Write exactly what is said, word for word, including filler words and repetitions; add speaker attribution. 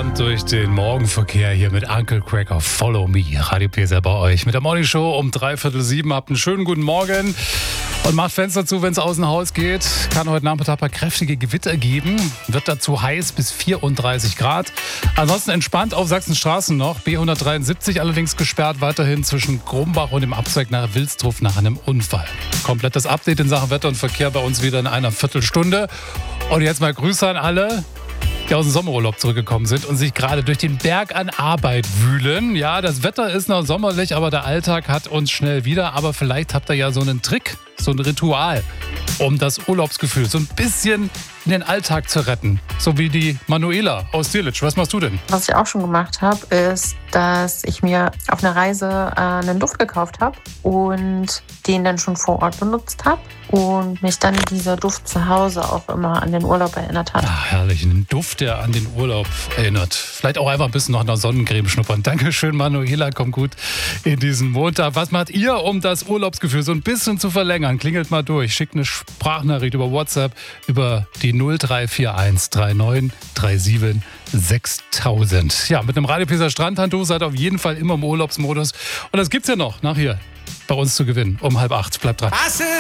Speaker 1: entspannt durch den Morgenverkehr hier mit Uncle Cracker. Follow me. Radio Pesa bei euch. Mit der Morning Show um dreiviertel sieben. Habt einen schönen guten Morgen. Und macht Fenster zu, wenn es außen Haus geht. Kann heute Nachmittag ein paar kräftige Gewitter geben. Wird dazu heiß bis vierunddreißig Grad. Ansonsten entspannt auf Sachsenstraßen noch. B hundertdreiundsiebzig allerdings gesperrt weiterhin zwischen Grumbach und dem Abzweig nach Wilsdruf nach einem Unfall. Komplettes Update in Sachen Wetter und Verkehr bei uns wieder in einer Viertelstunde. Und jetzt mal Grüße an alle, die aus dem Sommerurlaub zurückgekommen sind und sich gerade durch den Berg an Arbeit wühlen. Ja, das Wetter ist noch sommerlich, aber der Alltag hat uns schnell wieder. Aber vielleicht habt ihr ja so einen Trick, so ein Ritual, um das Urlaubsgefühl so ein bisschen in den Alltag zu retten. So wie die Manuela aus Delitzsch. Was machst du denn?
Speaker 2: Was ich auch schon gemacht habe, ist, dass ich mir auf einer Reise äh, einen Duft gekauft habe und den dann schon vor Ort benutzt habe und mich dann dieser Duft zu Hause auch immer an den Urlaub erinnert hat.
Speaker 1: Ach, herrlich. Ein Duft, der an den Urlaub erinnert. Vielleicht auch einfach ein bisschen noch an der Sonnencreme schnuppern. Dankeschön, Manuela. Kommt gut in diesen Montag. Was macht ihr, um das Urlaubsgefühl so ein bisschen zu verlängern? Klingelt mal durch. Schickt eine Sprachnachricht über WhatsApp über die null drei vier eins drei neun drei sieben sechstausend. Ja, mit einem Radio Pesa Strandhandtuch seid ihr auf jeden Fall immer im Urlaubsmodus. Und das gibt's ja noch nachher bei uns zu gewinnen um halb acht. Bleibt dran.